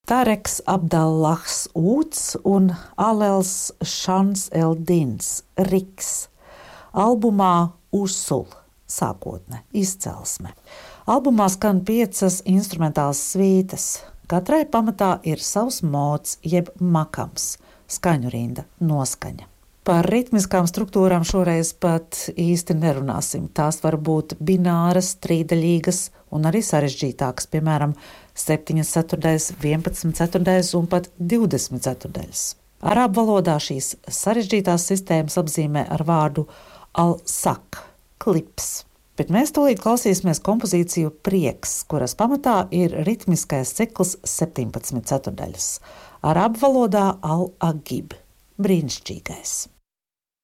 Tareks Abdallahs Ūts un Alels Šans Eldins Riks. Albumā Usul sākotne, izcelsme. Albumā skan 5 instrumentālas svītas. Katrai pamatā ir savs mods jeb makams, skaņu rinda, noskaņa. Par ritmiskām struktūrām šoreiz pat īsti nerunāsim. Tās var būt bināras, trīdaļīgas un arī sarežģītākas, piemēram, 7 ceturdaļas, 11 ceturdaļas un pat 20 ceturdaļas. Arābu valodā šīs sarežģītās sistēmas apzīmē ar vārdu al-sak, klips. Bet mēs tūlīt klausīsimies kompozīciju Prieks, kuras pamatā ir ritmiskais cikls 17 ceturdaļas. Arābu valodā al-agib, brīnišķīgais.